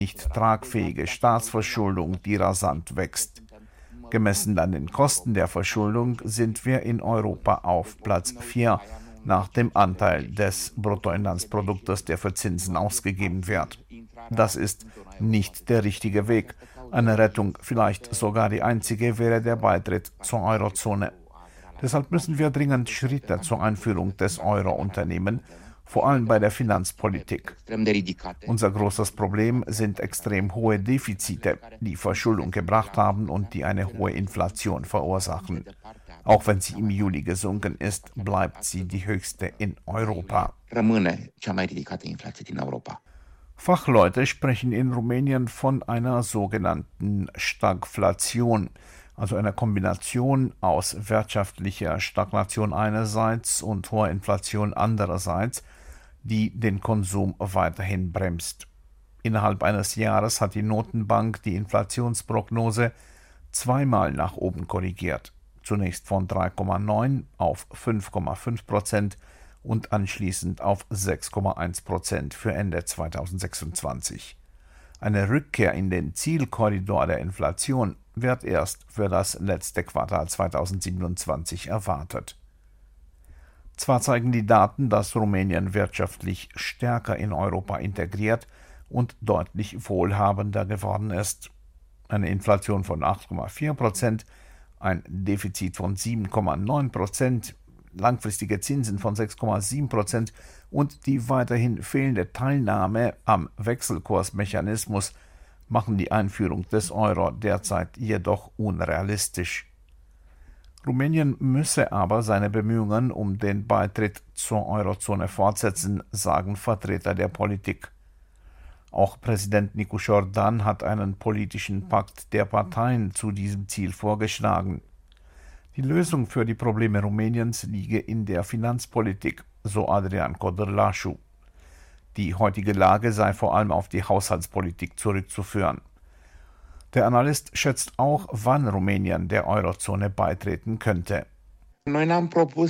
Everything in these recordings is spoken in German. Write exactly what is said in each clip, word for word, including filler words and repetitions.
nicht tragfähige Staatsverschuldung, die rasant wächst. Gemessen an den Kosten der Verschuldung sind wir in Europa auf Platz vier nach dem Anteil des Bruttoinlandsproduktes, der für Zinsen ausgegeben wird. Das ist nicht der richtige Weg. Eine Rettung, vielleicht sogar die einzige, wäre der Beitritt zur Eurozone. Deshalb müssen wir dringend Schritte zur Einführung des Euro unternehmen, vor allem bei der Finanzpolitik. Unser großes Problem sind extrem hohe Defizite, die Verschuldung gebracht haben und die eine hohe Inflation verursachen. Auch wenn sie im Juli gesunken ist, bleibt sie die höchste in Europa. Fachleute sprechen in Rumänien von einer sogenannten Stagflation, also einer Kombination aus wirtschaftlicher Stagnation einerseits und hoher Inflation andererseits, die den Konsum weiterhin bremst. Innerhalb eines Jahres hat die Notenbank die Inflationsprognose zweimal nach oben korrigiert, zunächst von drei Komma neun auf fünf Komma fünf Prozent und anschließend auf sechs Komma eins Prozent für Ende zweitausendsechsundzwanzig. Eine Rückkehr in den Zielkorridor der Inflation wird erst für das letzte Quartal zweitausendsiebenundzwanzig erwartet. Zwar zeigen die Daten, dass Rumänien wirtschaftlich stärker in Europa integriert und deutlich wohlhabender geworden ist. Eine Inflation von acht Komma vier Prozent, ein Defizit von sieben Komma neun Prozent, langfristige Zinsen von sechs Komma sieben Prozent und die weiterhin fehlende Teilnahme am Wechselkursmechanismus machen die Einführung des Euro derzeit jedoch unrealistisch. Rumänien müsse aber seine Bemühungen um den Beitritt zur Eurozone fortsetzen, sagen Vertreter der Politik. Auch Präsident Nicu Dan hat einen politischen Pakt der Parteien zu diesem Ziel vorgeschlagen. Die Lösung für die Probleme Rumäniens liege in der Finanzpolitik, so Adrian Codărlașu. Die heutige Lage sei vor allem auf die Haushaltspolitik zurückzuführen. Der Analyst schätzt auch, wann Rumänien der Eurozone beitreten könnte. Wir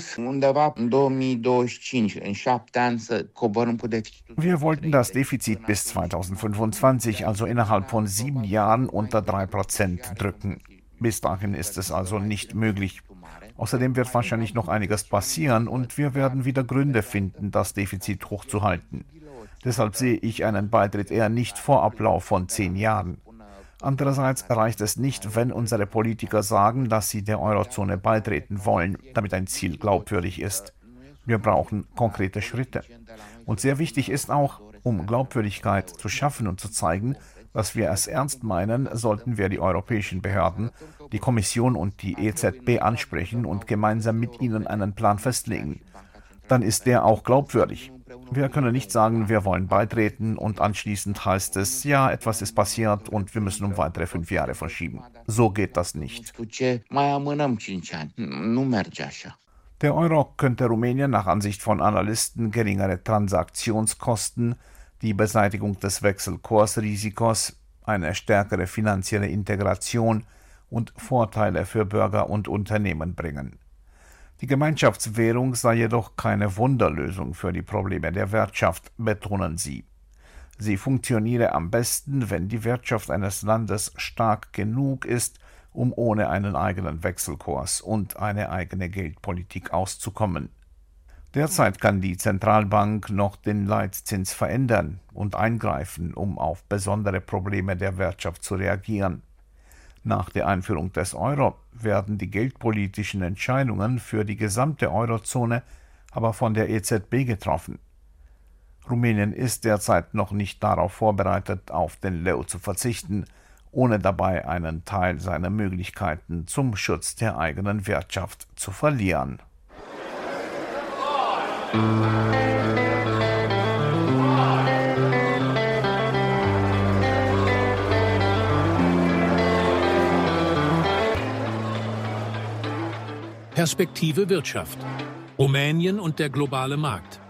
wollten das Defizit bis zweitausendfünfundzwanzig, also innerhalb von sieben Jahren, unter drei Prozent drücken. Bis dahin ist es also nicht möglich. Außerdem wird wahrscheinlich noch einiges passieren und wir werden wieder Gründe finden, das Defizit hochzuhalten. Deshalb sehe ich einen Beitritt eher nicht vor Ablauf von zehn Jahren. Andererseits reicht es nicht, wenn unsere Politiker sagen, dass sie der Eurozone beitreten wollen, damit ein Ziel glaubwürdig ist. Wir brauchen konkrete Schritte. Und sehr wichtig ist auch, um Glaubwürdigkeit zu schaffen und zu zeigen, dass wir es ernst meinen, sollten wir die europäischen Behörden, die Kommission und die E Z B ansprechen und gemeinsam mit ihnen einen Plan festlegen. Dann ist der auch glaubwürdig. Wir können nicht sagen, wir wollen beitreten und anschließend heißt es, ja, etwas ist passiert und wir müssen um weitere fünf Jahre verschieben. So geht das nicht. Der Euro könnte Rumänien nach Ansicht von Analysten geringere Transaktionskosten, die Beseitigung des Wechselkursrisikos, eine stärkere finanzielle Integration und Vorteile für Bürger und Unternehmen bringen. Die Gemeinschaftswährung sei jedoch keine Wunderlösung für die Probleme der Wirtschaft, betonen sie. Sie funktioniere am besten, wenn die Wirtschaft eines Landes stark genug ist, um ohne einen eigenen Wechselkurs und eine eigene Geldpolitik auszukommen. Derzeit kann die Zentralbank noch den Leitzins verändern und eingreifen, um auf besondere Probleme der Wirtschaft zu reagieren. Nach der Einführung des Euro werden die geldpolitischen Entscheidungen für die gesamte Eurozone aber von der E Z B getroffen. Rumänien ist derzeit noch nicht darauf vorbereitet, auf den Leu zu verzichten, ohne dabei einen Teil seiner Möglichkeiten zum Schutz der eigenen Wirtschaft zu verlieren. Perspektive Wirtschaft. Rumänien und der globale Markt.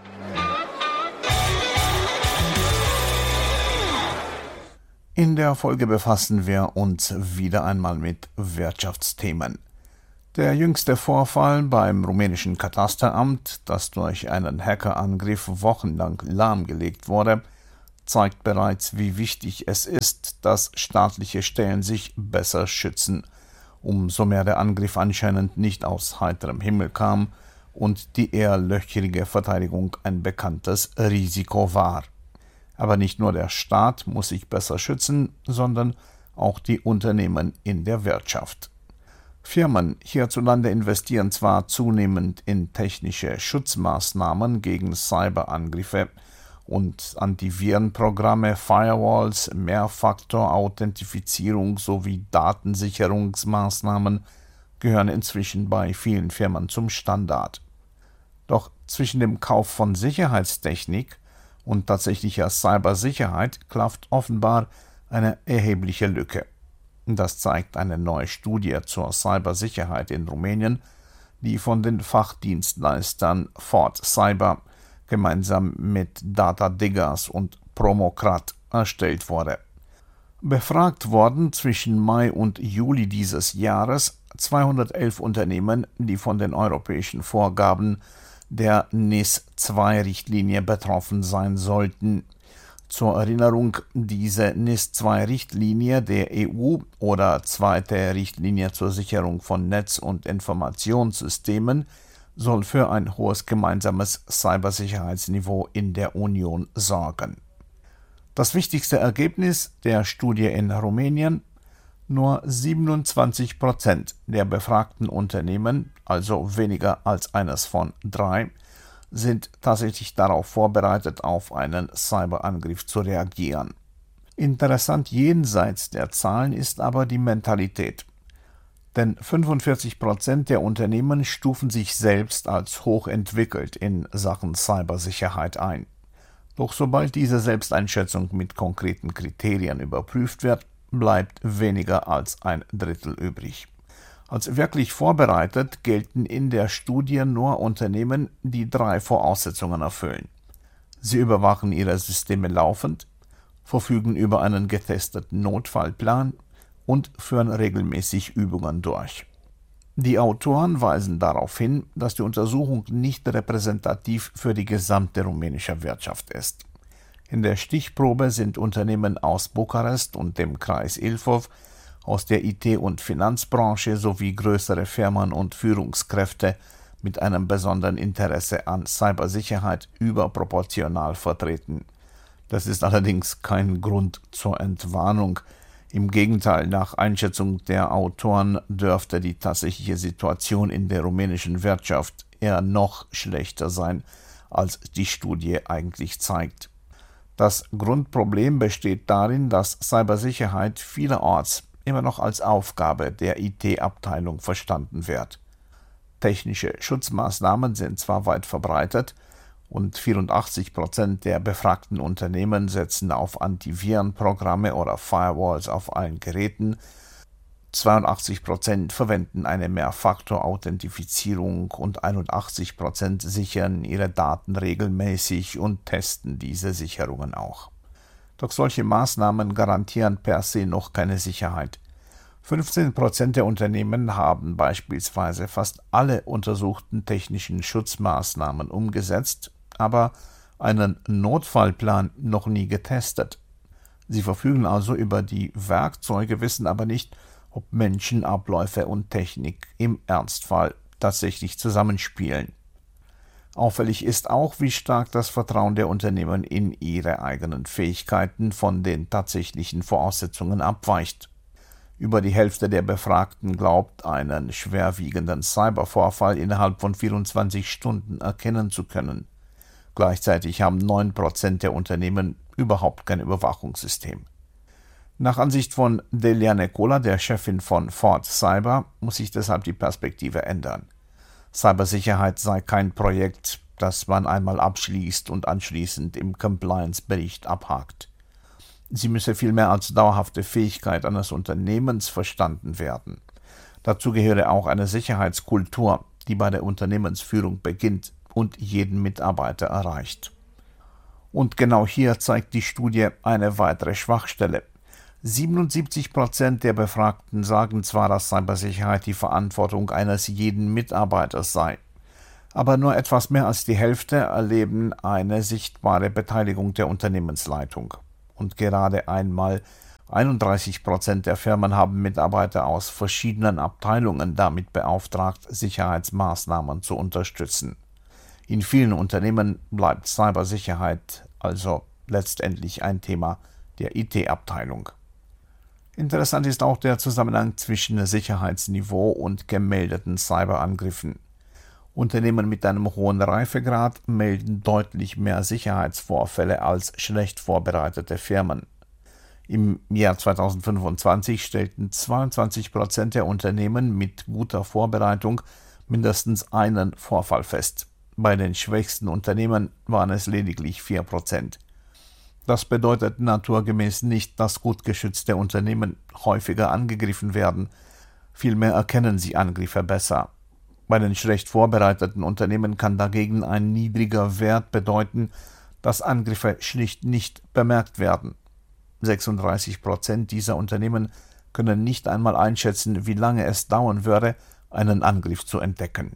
In der Folge befassen wir uns wieder einmal mit Wirtschaftsthemen. Der jüngste Vorfall beim rumänischen Katasteramt, das durch einen Hackerangriff wochenlang lahmgelegt wurde, zeigt bereits, wie wichtig es ist, dass staatliche Stellen sich besser schützen, umso mehr der Angriff anscheinend nicht aus heiterem Himmel kam und die eher löcherige Verteidigung ein bekanntes Risiko war. Aber nicht nur der Staat muss sich besser schützen, sondern auch die Unternehmen in der Wirtschaft. Firmen hierzulande investieren zwar zunehmend in technische Schutzmaßnahmen gegen Cyberangriffe und Antivirenprogramme, Firewalls, Mehrfaktor-Authentifizierung sowie Datensicherungsmaßnahmen gehören inzwischen bei vielen Firmen zum Standard. Doch zwischen dem Kauf von Sicherheitstechnik und tatsächlicher Cybersicherheit klafft offenbar eine erhebliche Lücke. Das zeigt eine neue Studie zur Cybersicherheit in Rumänien, die von den Fachdienstleistern Fort Cyber gemeinsam mit Data Diggers und Promocrat erstellt wurde. Befragt wurden zwischen Mai und Juli dieses Jahres zweihundertelf Unternehmen, die von den europäischen Vorgaben der N I S zwei Richtlinie betroffen sein sollten. Zur Erinnerung, diese N I S zwei Richtlinie der E U oder zweite Richtlinie zur Sicherung von Netz- und Informationssystemen soll für ein hohes gemeinsames Cybersicherheitsniveau in der Union sorgen. Das wichtigste Ergebnis der Studie in Rumänien: nur siebenundzwanzig Prozent der befragten Unternehmen, also weniger als eines von drei, sind tatsächlich darauf vorbereitet, auf einen Cyberangriff zu reagieren. Interessant jenseits der Zahlen ist aber die Mentalität. Denn fünfundvierzig Prozent der Unternehmen stufen sich selbst als hochentwickelt in Sachen Cybersicherheit ein. Doch sobald diese Selbsteinschätzung mit konkreten Kriterien überprüft wird, bleibt weniger als ein Drittel übrig. Als wirklich vorbereitet gelten in der Studie nur Unternehmen, die drei Voraussetzungen erfüllen. Sie überwachen ihre Systeme laufend, verfügen über einen getesteten Notfallplan und führen regelmäßig Übungen durch. Die Autoren weisen darauf hin, dass die Untersuchung nicht repräsentativ für die gesamte rumänische Wirtschaft ist. In der Stichprobe sind Unternehmen aus Bukarest und dem Kreis Ilfov, aus der I T- und Finanzbranche sowie größere Firmen und Führungskräfte mit einem besonderen Interesse an Cybersicherheit überproportional vertreten. Das ist allerdings kein Grund zur Entwarnung. Im Gegenteil, nach Einschätzung der Autoren dürfte die tatsächliche Situation in der rumänischen Wirtschaft eher noch schlechter sein, als die Studie eigentlich zeigt. Das Grundproblem besteht darin, dass Cybersicherheit vielerorts immer noch als Aufgabe der I T-Abteilung verstanden wird. Technische Schutzmaßnahmen sind zwar weit verbreitet und vierundachtzig Prozent der befragten Unternehmen setzen auf Antivirenprogramme oder Firewalls auf allen Geräten, zweiundachtzig Prozent verwenden eine Mehrfaktor-Authentifizierung und einundachtzig Prozent sichern ihre Daten regelmäßig und testen diese Sicherungen auch. Doch solche Maßnahmen garantieren per se noch keine Sicherheit. fünfzehn Prozent der Unternehmen haben beispielsweise fast alle untersuchten technischen Schutzmaßnahmen umgesetzt, aber einen Notfallplan noch nie getestet. Sie verfügen also über die Werkzeuge, wissen aber nicht, ob Menschen, Abläufe und Technik im Ernstfall tatsächlich zusammenspielen. Auffällig ist auch, wie stark das Vertrauen der Unternehmen in ihre eigenen Fähigkeiten von den tatsächlichen Voraussetzungen abweicht. Über die Hälfte der Befragten glaubt, einen schwerwiegenden Cybervorfall innerhalb von vierundzwanzig Stunden erkennen zu können. Gleichzeitig haben neun Prozent der Unternehmen überhaupt kein Überwachungssystem. Nach Ansicht von Delia Necola, der Chefin von Fort Cyber, muss sich deshalb die Perspektive ändern. Cybersicherheit sei kein Projekt, das man einmal abschließt und anschließend im Compliance-Bericht abhakt. Sie müsse vielmehr als dauerhafte Fähigkeit eines Unternehmens verstanden werden. Dazu gehöre auch eine Sicherheitskultur, die bei der Unternehmensführung beginnt und jeden Mitarbeiter erreicht. Und genau hier zeigt die Studie eine weitere Schwachstelle. siebenundsiebzig Prozent der Befragten sagen zwar, dass Cybersicherheit die Verantwortung eines jeden Mitarbeiters sei. Aber nur etwas mehr als die Hälfte erleben eine sichtbare Beteiligung der Unternehmensleitung. Und gerade einmal einunddreißig Prozent der Firmen haben Mitarbeiter aus verschiedenen Abteilungen damit beauftragt, Sicherheitsmaßnahmen zu unterstützen. In vielen Unternehmen bleibt Cybersicherheit also letztendlich ein Thema der I T-Abteilung. Interessant ist auch der Zusammenhang zwischen Sicherheitsniveau und gemeldeten Cyberangriffen. Unternehmen mit einem hohen Reifegrad melden deutlich mehr Sicherheitsvorfälle als schlecht vorbereitete Firmen. Im Jahr zweitausendfünfundzwanzig stellten zweiundzwanzig Prozent der Unternehmen mit guter Vorbereitung mindestens einen Vorfall fest. Bei den schwächsten Unternehmen waren es lediglich vier Prozent. Das bedeutet naturgemäß nicht, dass gut geschützte Unternehmen häufiger angegriffen werden. Vielmehr erkennen sie Angriffe besser. Bei den schlecht vorbereiteten Unternehmen kann dagegen ein niedriger Wert bedeuten, dass Angriffe schlicht nicht bemerkt werden. sechsunddreißig Prozent dieser Unternehmen können nicht einmal einschätzen, wie lange es dauern würde, einen Angriff zu entdecken.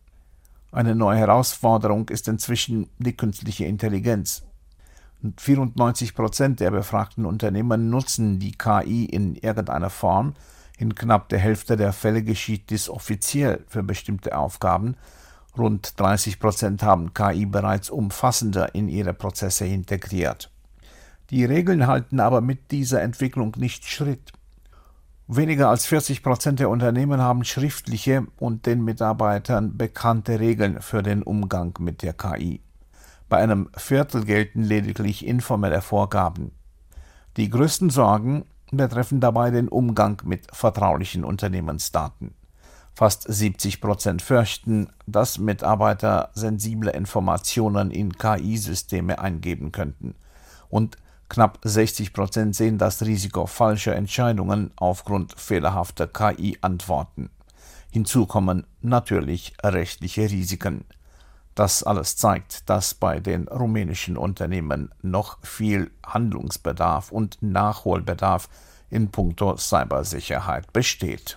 Eine neue Herausforderung ist inzwischen die künstliche Intelligenz. vierundneunzig Prozent der befragten Unternehmen nutzen die K I in irgendeiner Form. In knapp der Hälfte der Fälle geschieht dies offiziell für bestimmte Aufgaben. Rund dreißig Prozent haben K I bereits umfassender in ihre Prozesse integriert. Die Regeln halten aber mit dieser Entwicklung nicht Schritt. Weniger als vierzig Prozent der Unternehmen haben schriftliche und den Mitarbeitern bekannte Regeln für den Umgang mit der K I. Bei einem Viertel gelten lediglich informelle Vorgaben. Die größten Sorgen betreffen dabei den Umgang mit vertraulichen Unternehmensdaten. Fast siebzig Prozent fürchten, dass Mitarbeiter sensible Informationen in K I-Systeme eingeben könnten. Und knapp sechzig Prozent sehen das Risiko falscher Entscheidungen aufgrund fehlerhafter K I-Antworten. Hinzu kommen natürlich rechtliche Risiken. Das alles zeigt, dass bei den rumänischen Unternehmen noch viel Handlungsbedarf und Nachholbedarf in puncto Cybersicherheit besteht.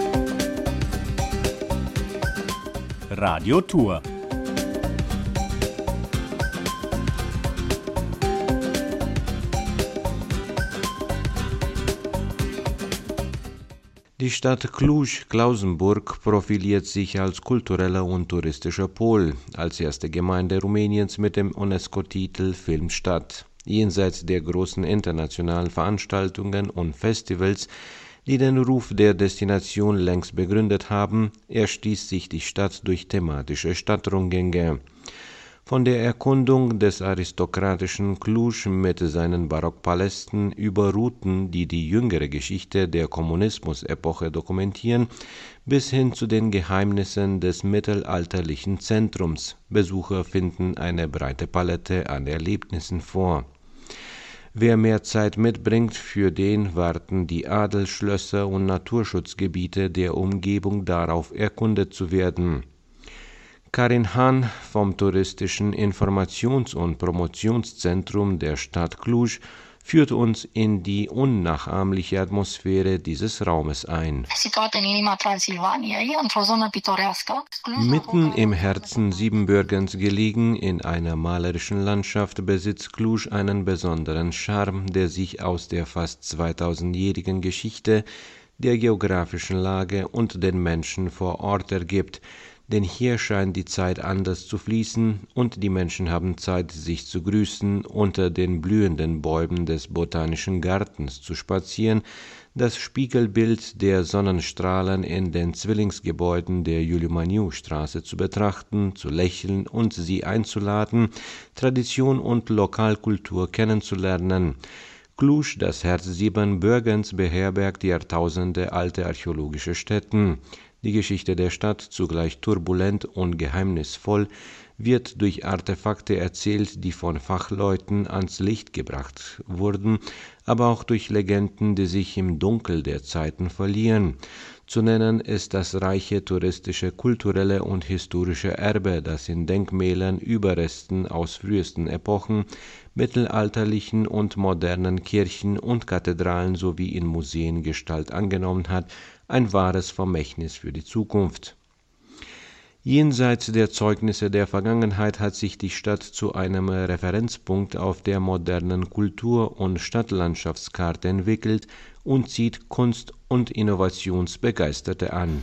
Radio Tour. Die Stadt Cluj-Klausenburg profiliert sich als kultureller und touristischer Pol, als erste Gemeinde Rumäniens mit dem UNESCO-Titel Filmstadt. Jenseits der großen internationalen Veranstaltungen und Festivals, die den Ruf der Destination längst begründet haben, erschließt sich die Stadt durch thematische Stadtrundgänge. Von der Erkundung des aristokratischen Cluj mit seinen Barockpalästen über Routen, die die jüngere Geschichte der Kommunismusepoche dokumentieren, bis hin zu den Geheimnissen des mittelalterlichen Zentrums. Besucher finden eine breite Palette an Erlebnissen vor. Wer mehr Zeit mitbringt, für den warten die Adelsschlösser und Naturschutzgebiete der Umgebung darauf, erkundet zu werden. Karin Hahn vom Touristischen Informations- und Promotionszentrum der Stadt Cluj führt uns in die unnachahmliche Atmosphäre dieses Raumes ein. Mitten im Herzen Siebenbürgens gelegen, in einer malerischen Landschaft, besitzt Cluj einen besonderen Charme, der sich aus der fast zweitausendjährigen Geschichte, der geografischen Lage und den Menschen vor Ort ergibt. Denn hier scheint die Zeit anders zu fließen und die Menschen haben Zeit, sich zu grüßen, unter den blühenden Bäumen des Botanischen Gartens zu spazieren, das Spiegelbild der Sonnenstrahlen in den Zwillingsgebäuden der Iuliu-Maniu-Straße zu betrachten, zu lächeln und sie einzuladen, Tradition und Lokalkultur kennenzulernen. Cluj, das Herz Siebenbürgens, beherbergt Jahrtausende alte archäologische Stätten. Die Geschichte der Stadt, zugleich turbulent und geheimnisvoll, wird durch Artefakte erzählt, die von Fachleuten ans Licht gebracht wurden, aber auch durch Legenden, die sich im Dunkel der Zeiten verlieren. Zu nennen ist das reiche touristische, kulturelle und historische Erbe, das in Denkmälern, Überresten aus frühesten Epochen, mittelalterlichen und modernen Kirchen und Kathedralen sowie in Museen Gestalt angenommen hat, ein wahres Vermächtnis für die Zukunft. Jenseits der Zeugnisse der Vergangenheit hat sich die Stadt zu einem Referenzpunkt auf der modernen Kultur- und Stadtlandschaftskarte entwickelt und zieht Kunst- und Innovationsbegeisterte an.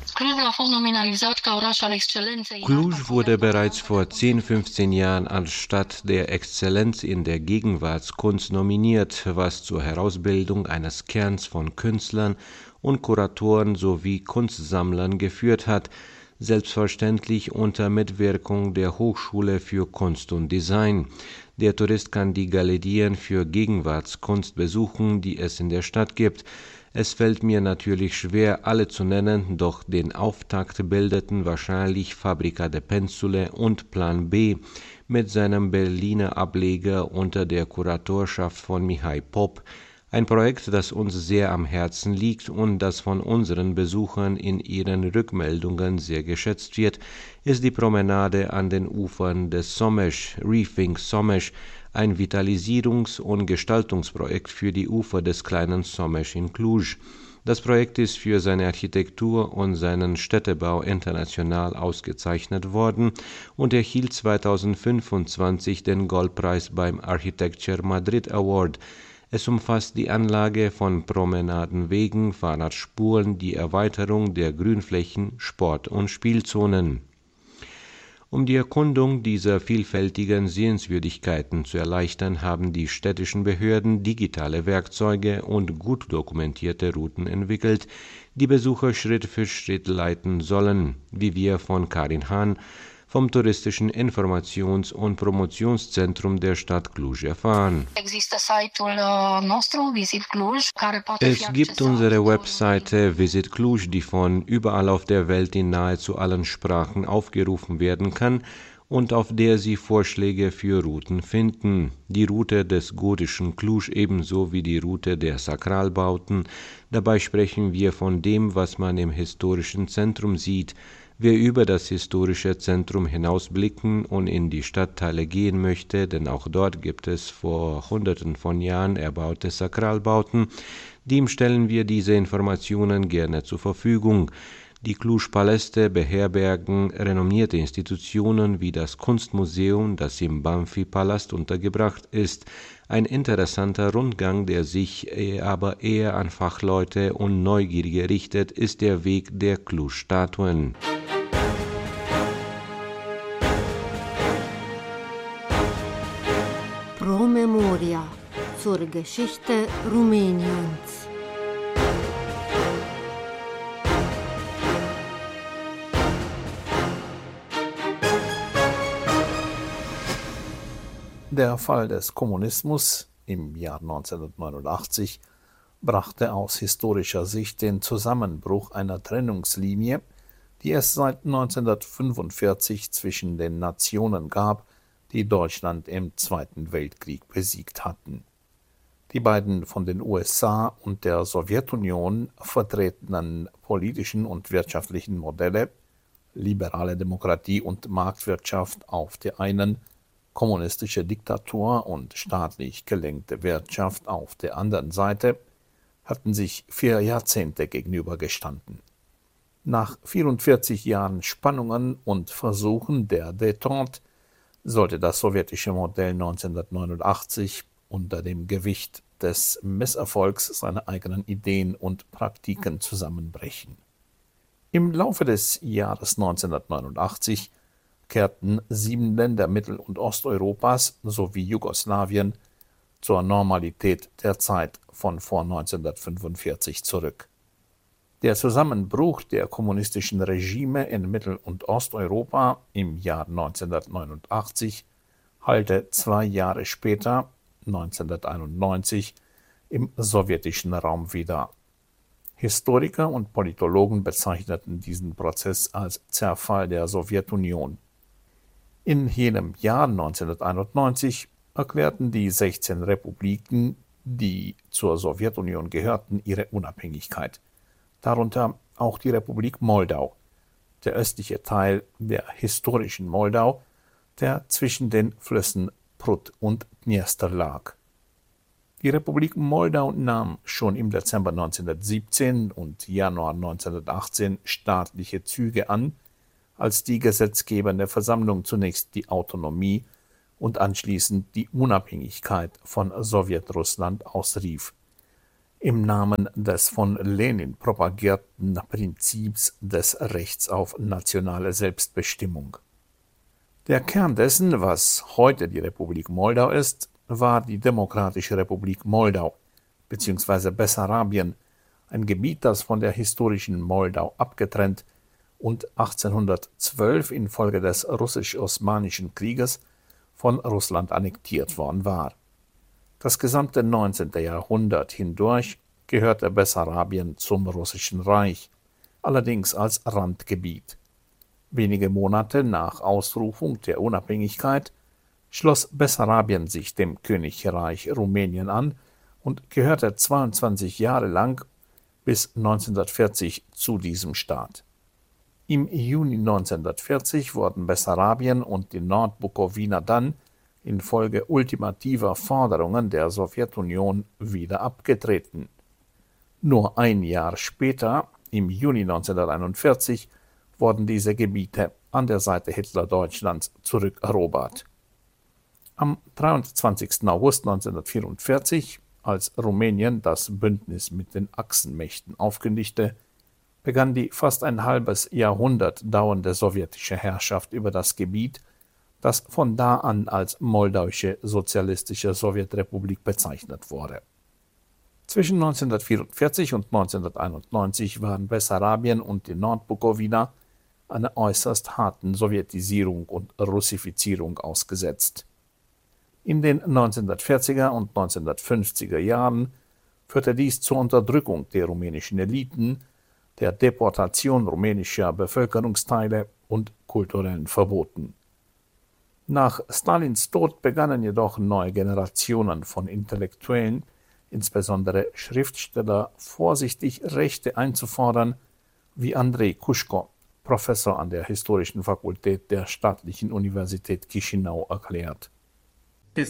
Cluj wurde bereits vor zehn, fünfzehn Jahren als Stadt der Exzellenz in der Gegenwartskunst nominiert, was zur Herausbildung eines Kerns von Künstlern und Kuratoren sowie Kunstsammlern geführt hat, selbstverständlich unter Mitwirkung der Hochschule für Kunst und Design. Der Tourist kann die Galerien für Gegenwartskunst besuchen, die es in der Stadt gibt. Es fällt mir natürlich schwer, alle zu nennen, doch den Auftakt bildeten wahrscheinlich Fabbrica de Pensule und Plan B mit seinem Berliner Ableger unter der Kuratorschaft von Mihai Popp. Ein Projekt, das uns sehr am Herzen liegt und das von unseren Besuchern in ihren Rückmeldungen sehr geschätzt wird, ist die Promenade an den Ufern des Somesch, Rethink Somesch, ein Vitalisierungs- und Gestaltungsprojekt für die Ufer des kleinen Somesch in Cluj. Das Projekt ist für seine Architektur und seinen Städtebau international ausgezeichnet worden und erhielt zweitausendfünfundzwanzig den Goldpreis beim Architecture Madrid Award. Es umfasst die Anlage von Promenadenwegen, Fahrradspuren, die Erweiterung der Grünflächen, Sport- und Spielzonen. Um die Erkundung dieser vielfältigen Sehenswürdigkeiten zu erleichtern, haben die städtischen Behörden digitale Werkzeuge und gut dokumentierte Routen entwickelt, die Besucher Schritt für Schritt leiten sollen, wie wir von Karin Hahn vom Touristischen Informations- und Promotionszentrum der Stadt Cluj erfahren. Es gibt unsere Webseite Visit Cluj, die von überall auf der Welt in nahezu allen Sprachen aufgerufen werden kann und auf der Sie Vorschläge für Routen finden. Die Route des gotischen Cluj ebenso wie die Route der Sakralbauten. Dabei sprechen wir von dem, was man im historischen Zentrum sieht. Wer über das historische Zentrum hinausblicken und in die Stadtteile gehen möchte, denn auch dort gibt es vor Hunderten von Jahren erbaute Sakralbauten, dem stellen wir diese Informationen gerne zur Verfügung. Die Cluj-Paläste beherbergen renommierte Institutionen wie das Kunstmuseum, das im Banfi-Palast untergebracht ist. Ein interessanter Rundgang, der sich aber eher an Fachleute und Neugierige richtet, ist der Weg der Cluj-Statuen. Pro Memoria zur Geschichte Rumäniens. Der Fall des Kommunismus im Jahr neunzehnhundertneunundachtzig brachte aus historischer Sicht den Zusammenbruch einer Trennungslinie, die es seit neunzehnhundertfünfundvierzig zwischen den Nationen gab, die Deutschland im Zweiten Weltkrieg besiegt hatten. Die beiden von den U S A und der Sowjetunion vertretenen politischen und wirtschaftlichen Modelle, liberale Demokratie und Marktwirtschaft auf der einen, kommunistische Diktatur und staatlich gelenkte Wirtschaft auf der anderen Seite, hatten sich vier Jahrzehnte gegenübergestanden. Nach vierundvierzig Jahren Spannungen und Versuchen der Détente sollte das sowjetische Modell neunzehnhundertneunundachtzig unter dem Gewicht des Misserfolgs seiner eigenen Ideen und Praktiken zusammenbrechen. Im Laufe des Jahres neunzehnhundertneunundachtzig kehrten sieben Länder Mittel- und Osteuropas sowie Jugoslawien zur Normalität der Zeit von vor neunzehnhundertfünfundvierzig zurück. Der Zusammenbruch der kommunistischen Regime in Mittel- und Osteuropa im Jahr neunzehnhundertneunundachtzig hallte zwei Jahre später, neunzehnhunderteinundneunzig, im sowjetischen Raum wieder. Historiker und Politologen bezeichneten diesen Prozess als Zerfall der Sowjetunion. In jenem Jahr neunzehnhunderteinundneunzig erklärten die sechzehn Republiken, die zur Sowjetunion gehörten, ihre Unabhängigkeit. Darunter auch die Republik Moldau, der östliche Teil der historischen Moldau, der zwischen den Flüssen Prut und Dniester lag. Die Republik Moldau nahm schon im Dezember neunzehnhundertsiebzehn und Januar neunzehnhundertachtzehn staatliche Züge an, als die gesetzgebende Versammlung zunächst die Autonomie und anschließend die Unabhängigkeit von Sowjetrussland ausrief, im Namen des von Lenin propagierten Prinzips des Rechts auf nationale Selbstbestimmung. Der Kern dessen, was heute die Republik Moldau ist, war die Demokratische Republik Moldau bzw. Bessarabien, ein Gebiet, das von der historischen Moldau abgetrennt und achtzehnhundertzwölf infolge des russisch-osmanischen Krieges von Russland annektiert worden war. Das gesamte neunzehnte. Jahrhundert hindurch gehörte Bessarabien zum Russischen Reich, allerdings als Randgebiet. Wenige Monate nach Ausrufung der Unabhängigkeit schloss Bessarabien sich dem Königreich Rumänien an und gehörte zweiundzwanzig Jahre lang bis neunzehnhundertvierzig zu diesem Staat. Im Juni neunzehnhundertvierzig wurden Bessarabien und die Nordbukowina dann infolge ultimativer Forderungen der Sowjetunion wieder abgetreten. Nur ein Jahr später, im Juni neunzehnhunderteinundvierzig, wurden diese Gebiete an der Seite Hitler-Deutschlands zurückerobert. Am dreiundzwanzigsten August neunzehnhundertvierundvierzig, als Rumänien das Bündnis mit den Achsenmächten aufkündigte, begann die fast ein halbes Jahrhundert dauernde sowjetische Herrschaft über das Gebiet, das von da an als Moldauische Sozialistische Sowjetrepublik bezeichnet wurde. Zwischen neunzehnhundertvierundvierzig und neunzehnhunderteinundneunzig waren Bessarabien und die Nordbukowina einer äußerst harten Sowjetisierung und Russifizierung ausgesetzt. In den neunzehnhundertvierziger und neunzehnhundertfünfziger Jahren führte dies zur Unterdrückung der rumänischen Eliten, der Deportation rumänischer Bevölkerungsteile und kulturellen Verboten. Nach Stalins Tod begannen jedoch neue Generationen von Intellektuellen, insbesondere Schriftsteller, vorsichtig Rechte einzufordern, wie Andrei Kuschko, Professor an der Historischen Fakultät der Staatlichen Universität Chișinău, erklärt. Es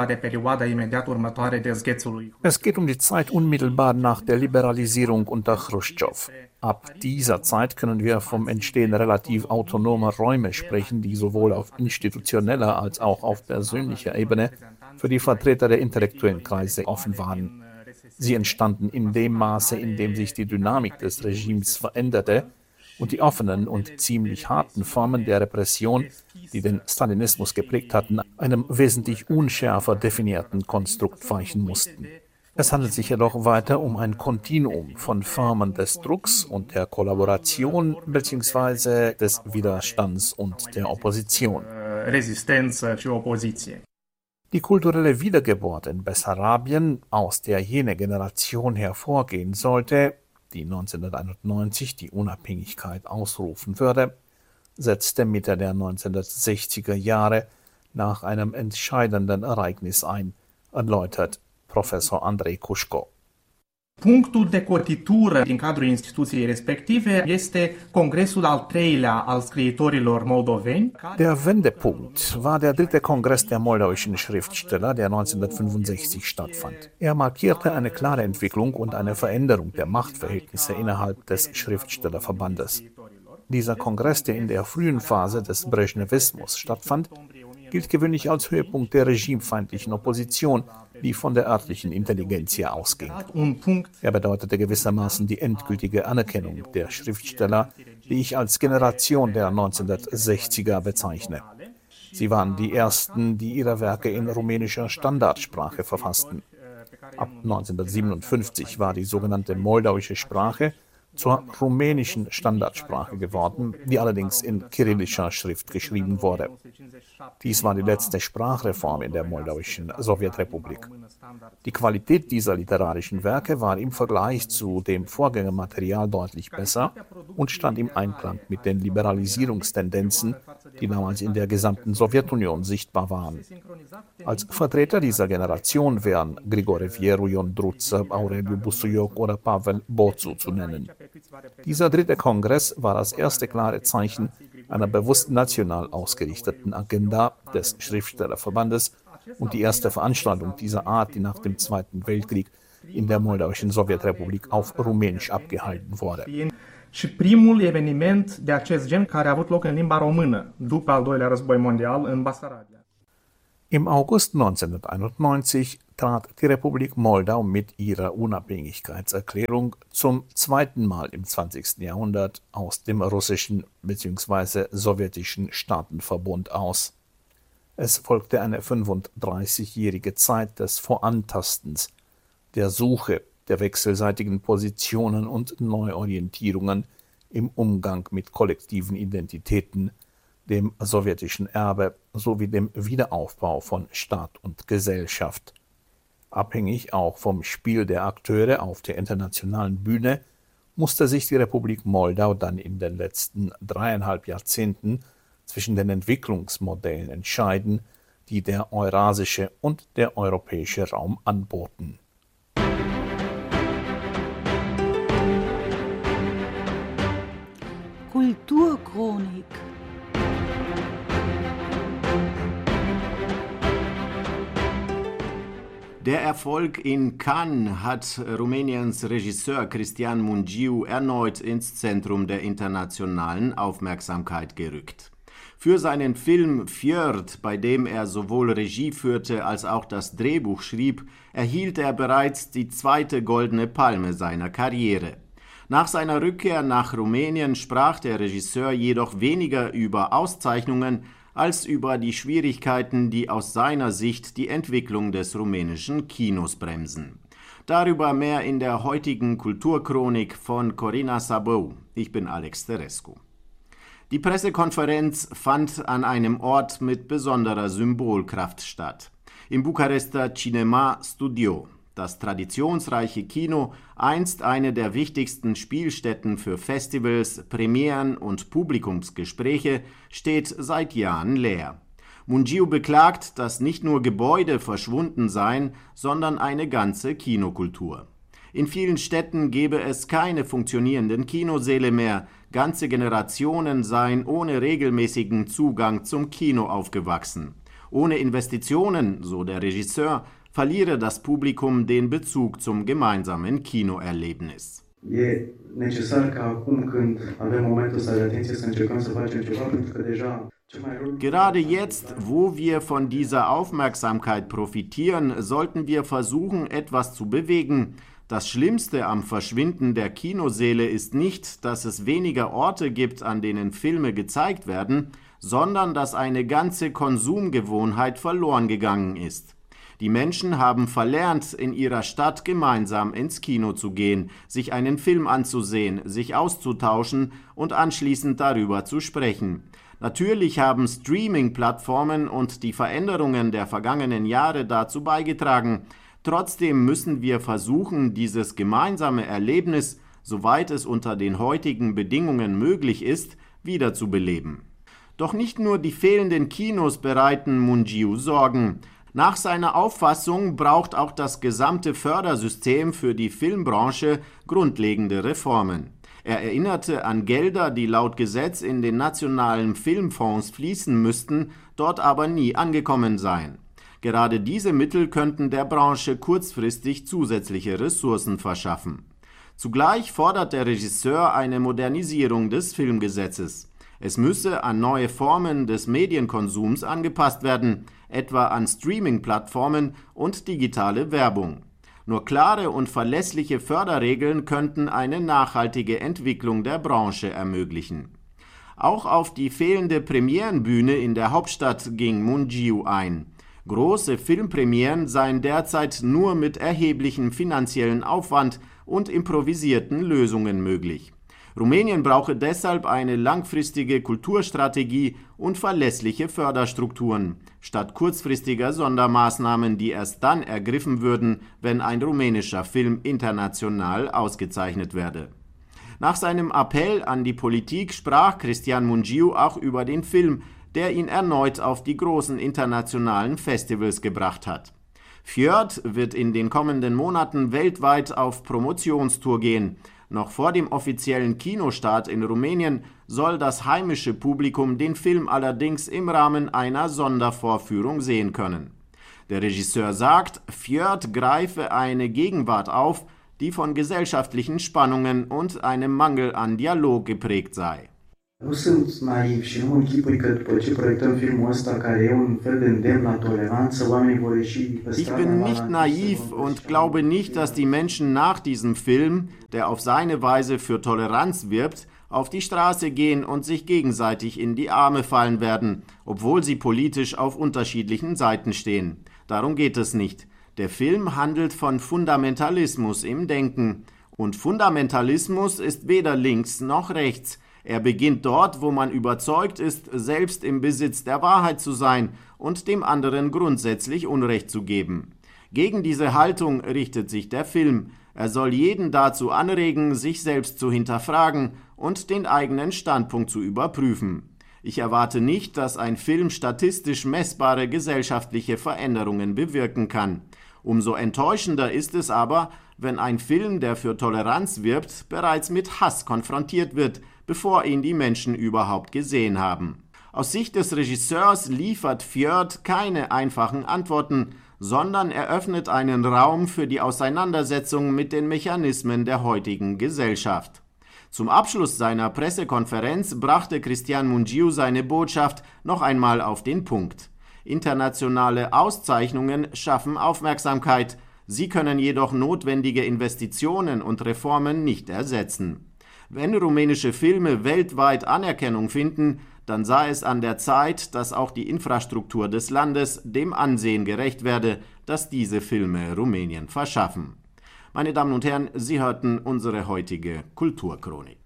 geht um die Zeit unmittelbar nach der Liberalisierung unter Chruschtschow. Ab dieser Zeit können wir vom Entstehen relativ autonomer Räume sprechen, die sowohl auf institutioneller als auch auf persönlicher Ebene für die Vertreter der intellektuellen Kreise offen waren. Sie entstanden in dem Maße, in dem sich die Dynamik des Regimes veränderte und die offenen und ziemlich harten Formen der Repression, die den Stalinismus geprägt hatten, einem wesentlich unschärfer definierten Konstrukt weichen mussten. Es handelt sich jedoch weiter um ein Kontinuum von Formen des Drucks und der Kollaboration bzw. des Widerstands und der Opposition. Die kulturelle Wiedergeburt in Bessarabien, aus der jene Generation hervorgehen sollte, die neunzehnhunderteinundneunzig die Unabhängigkeit ausrufen würde, setzte Mitte der neunzehnhundertsechziger Jahre nach einem entscheidenden Ereignis ein, erläutert Professor Andrei Kuschko. Punctul de cotitură din cadrul instituției respective este Congresul al treilea al scriitorilor moldoveni. Der Wendepunkt war der dritte Kongress der moldauischen Schriftsteller, der neunzehnhundertfünfundsechzig stattfand. Er markierte eine klare Entwicklung und eine Veränderung der Machtverhältnisse innerhalb des Schriftstellerverbandes. Dieser Kongress, der in der frühen Phase des Brezhnevismus stattfand, gilt gewöhnlich als Höhepunkt der regimefeindlichen Opposition, die von der örtlichen Intelligenzia ausging. Er bedeutete gewissermaßen die endgültige Anerkennung der Schriftsteller, die ich als Generation der neunzehnhundertsechziger bezeichne. Sie waren die ersten, die ihre Werke in rumänischer Standardsprache verfassten. Ab neunzehnhundertsiebenundfünfzig war die sogenannte moldauische Sprache zur rumänischen Standardsprache geworden, die allerdings in kyrillischer Schrift geschrieben wurde. Dies war die letzte Sprachreform in der moldauischen Sowjetrepublik. Die Qualität dieser literarischen Werke war im Vergleich zu dem Vorgängermaterial deutlich besser und stand im Einklang mit den Liberalisierungstendenzen, die damals in der gesamten Sowjetunion sichtbar waren. Als Vertreter dieser Generation wären Grigore Vieru, Ion Druță, Aureliu Busuioc oder Pavel Boțu zu nennen. Dieser dritte Kongress war das erste klare Zeichen einer bewusst national ausgerichteten Agenda des Schriftstellerverbandes und die erste Veranstaltung dieser Art, die nach dem Zweiten Weltkrieg in der moldauischen Sowjetrepublik auf Rumänisch abgehalten wurde. și primul eveniment de acest gen care a avut loc în limba română, după al doilea război mondial, în Basarabia. Im August neunzehnhunderteinundneunzig trat die Republik Moldau mit ihrer Unabhängigkeitserklärung zum zweiten Mal im zwanzigsten Jahrhundert aus dem russischen bzw. sowjetischen Staatenverbund aus. Es folgte eine fünfunddreißigjährige Zeit des Vorantastens, der Suche, der wechselseitigen Positionen und Neuorientierungen im Umgang mit kollektiven Identitäten, dem sowjetischen Erbe sowie dem Wiederaufbau von Staat und Gesellschaft. Abhängig auch vom Spiel der Akteure auf der internationalen Bühne musste sich die Republik Moldau dann in den letzten dreieinhalb Jahrzehnten zwischen den Entwicklungsmodellen entscheiden, die der eurasische und der europäische Raum anboten. Kulturchronik. Der Erfolg in Cannes hat Rumäniens Regisseur Cristian Mungiu erneut ins Zentrum der internationalen Aufmerksamkeit gerückt. Für seinen Film Fjord, bei dem er sowohl Regie führte als auch das Drehbuch schrieb, erhielt er bereits die zweite Goldene Palme seiner Karriere. Nach seiner Rückkehr nach Rumänien sprach der Regisseur jedoch weniger über Auszeichnungen als über die Schwierigkeiten, die aus seiner Sicht die Entwicklung des rumänischen Kinos bremsen. Darüber mehr in der heutigen Kulturchronik von Corina Sabău. Ich bin Alex Terescu. Die Pressekonferenz fand an einem Ort mit besonderer Symbolkraft statt. Im Bukarester Cinema Studio. Das traditionsreiche Kino, einst eine der wichtigsten Spielstätten für Festivals, Premieren und Publikumsgespräche, steht seit Jahren leer. Mungiu beklagt, dass nicht nur Gebäude verschwunden seien, sondern eine ganze Kinokultur. In vielen Städten gebe es keine funktionierenden Kinosäle mehr, ganze Generationen seien ohne regelmäßigen Zugang zum Kino aufgewachsen. Ohne Investitionen, so der Regisseur, verliere das Publikum den Bezug zum gemeinsamen Kinoerlebnis. E necesar ca acum când avem momentul ăsta de atenție să încercăm să facem ceva, pentru că deja Gerade jetzt, wo wir von dieser Aufmerksamkeit profitieren, sollten wir versuchen, etwas zu bewegen. Das Schlimmste am Verschwinden der Kinosäle ist nicht, dass es weniger Orte gibt, an denen Filme gezeigt werden, sondern dass eine ganze Konsumgewohnheit verloren gegangen ist. Die Menschen haben verlernt, in ihrer Stadt gemeinsam ins Kino zu gehen, sich einen Film anzusehen, sich auszutauschen und anschließend darüber zu sprechen. Natürlich haben Streaming-Plattformen und die Veränderungen der vergangenen Jahre dazu beigetragen. Trotzdem müssen wir versuchen, dieses gemeinsame Erlebnis, soweit es unter den heutigen Bedingungen möglich ist, wiederzubeleben. Doch nicht nur die fehlenden Kinos bereiten Mungiu Sorgen. Nach seiner Auffassung braucht auch das gesamte Fördersystem für die Filmbranche grundlegende Reformen. Er erinnerte an Gelder, die laut Gesetz in den nationalen Filmfonds fließen müssten, dort aber nie angekommen seien. Gerade diese Mittel könnten der Branche kurzfristig zusätzliche Ressourcen verschaffen. Zugleich fordert der Regisseur eine Modernisierung des Filmgesetzes. Es müsse an neue Formen des Medienkonsums angepasst werden, etwa an Streaming-Plattformen und digitale Werbung. Nur klare und verlässliche Förderregeln könnten eine nachhaltige Entwicklung der Branche ermöglichen. Auch auf die fehlende Premierenbühne in der Hauptstadt ging Mungiu ein. Große Filmpremieren seien derzeit nur mit erheblichem finanziellen Aufwand und improvisierten Lösungen möglich. Rumänien brauche deshalb eine langfristige Kulturstrategie und verlässliche Förderstrukturen, statt kurzfristiger Sondermaßnahmen, die erst dann ergriffen würden, wenn ein rumänischer Film international ausgezeichnet werde. Nach seinem Appell an die Politik sprach Cristian Mungiu auch über den Film, der ihn erneut auf die großen internationalen Festivals gebracht hat. Fjord wird in den kommenden Monaten weltweit auf Promotionstour gehen. Noch vor dem offiziellen Kinostart in Rumänien soll das heimische Publikum den Film allerdings im Rahmen einer Sondervorführung sehen können. Der Regisseur sagt, Fjord greife eine Gegenwart auf, die von gesellschaftlichen Spannungen und einem Mangel an Dialog geprägt sei. Nu sunt naiv și nu închipui că după ce proiectăm filmul ăsta, care e un fel de îndemn la toleranță, oamenii vor ieși pe Ich stradă. bin nicht naiv und glaube nicht, dass die Menschen nach diesem Film, der auf seine Weise für Toleranz wirbt, auf die Straße gehen und sich gegenseitig in die Arme fallen werden, obwohl sie politisch auf unterschiedlichen Seiten stehen. Darum geht es nicht. Der Film handelt von Fundamentalismus im Denken. Und Fundamentalismus ist weder links noch rechts. Er beginnt dort, wo man überzeugt ist, selbst im Besitz der Wahrheit zu sein und dem anderen grundsätzlich Unrecht zu geben. Gegen diese Haltung richtet sich der Film. Er soll jeden dazu anregen, sich selbst zu hinterfragen und den eigenen Standpunkt zu überprüfen. Ich erwarte nicht, dass ein Film statistisch messbare gesellschaftliche Veränderungen bewirken kann. Umso enttäuschender ist es aber, wenn ein Film, der für Toleranz wirbt, bereits mit Hass konfrontiert wird, bevor ihn die Menschen überhaupt gesehen haben. Aus Sicht des Regisseurs liefert Fjord keine einfachen Antworten, sondern eröffnet einen Raum für die Auseinandersetzung mit den Mechanismen der heutigen Gesellschaft. Zum Abschluss seiner Pressekonferenz brachte Cristian Mungiu seine Botschaft noch einmal auf den Punkt. Internationale Auszeichnungen schaffen Aufmerksamkeit, sie können jedoch notwendige Investitionen und Reformen nicht ersetzen. Wenn rumänische Filme weltweit Anerkennung finden, dann sei es an der Zeit, dass auch die Infrastruktur des Landes dem Ansehen gerecht werde, das diese Filme Rumänien verschaffen. Meine Damen und Herren, Sie hörten unsere heutige Kulturchronik.